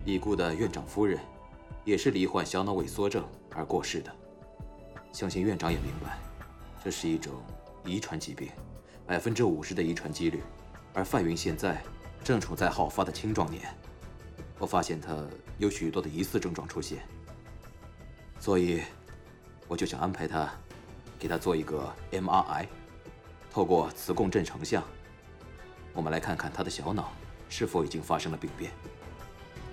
已故的院长夫人也是罹患小脑萎缩症而过世的。相信院长也明白，这是一种遗传疾病，50%的遗传几率，而范云现在正处在好发的青壮年。我发现他有许多的疑似症状出现，所以我就想安排他，给他做一个 MRI， 透过磁共振成像，我们来看看他的小脑是否已经发生了病变。